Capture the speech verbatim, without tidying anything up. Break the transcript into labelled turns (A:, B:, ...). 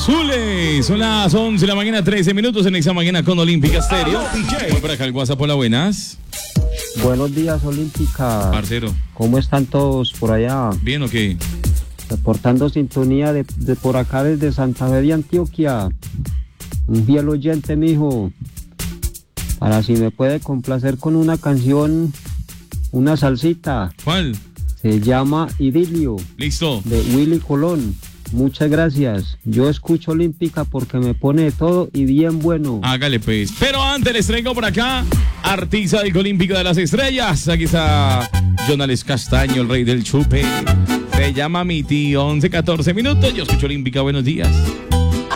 A: Azules, son las once de la mañana, trece minutos en esa mañana con Olímpica Estéreo. Voy para acá el WhatsApp, hola, buenas.
B: Buenos días, Olímpica.
A: Parcero.
B: ¿Cómo están todos por allá?
A: ¿Bien o qué?
B: Reportando sintonía de, de por acá desde Santa Fe de Antioquia. Un fiel oyente, mijo. Para si me puede complacer con una canción, una salsita.
A: ¿Cuál?
B: Se llama Idilio.
A: Listo.
B: De Willy Colón. Muchas gracias. Yo escucho Olímpica porque me pone de todo y bien bueno.
A: Hágale pues. Pero antes les traigo por acá artista del Olímpico de las Estrellas. Aquí está Jonales Castaño, el rey del chupe. Se llama Mi Tío. once, catorce minutos. Yo escucho Olímpica. Buenos días.